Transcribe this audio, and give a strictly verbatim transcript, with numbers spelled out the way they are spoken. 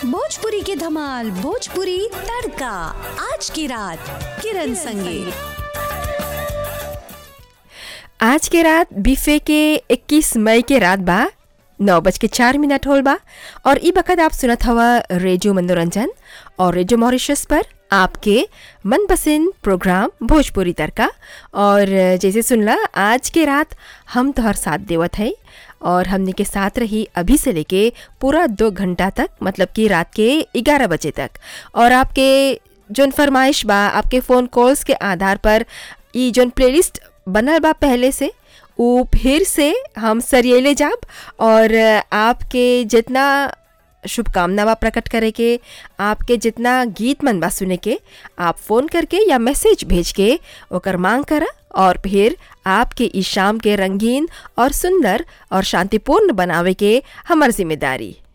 भोजपुरी के धमाल, भोजपुरी तड़का, आज की रात किरण संगे। आज के रात बीफे के इक्कीस मई के रात बा नौ बज के चार मिनट होल बा और ई बखत आप सुनत हवा रेडियो मनोरंजन और रेडियो मॉरिशस पर आपके मनपसंद प्रोग्राम भोजपुरी तड़का। और जैसे सुनला आज के रात हम तोहर साथ देवत है और हमने के साथ रही अभी से लेके पूरा दो घंटा तक, मतलब कि रात के ग्यारह बजे तक। और आपके जोन फरमाइश बा, आपके फ़ोन कॉल्स के आधार पर ई जोन प्लेलिस्ट बनल बा पहले से वो फिर से हम सरियले जाब और आपके जितना शुभकामना बा प्रकट करे के, आपके जितना गीत मन बा सुने के, आप फ़ोन करके या मैसेज भेज के ओकर मांग करा और फिर आपके इस शाम के रंगीन और सुंदर और शांतिपूर्ण बनावे के हमार जिम्मेदारी।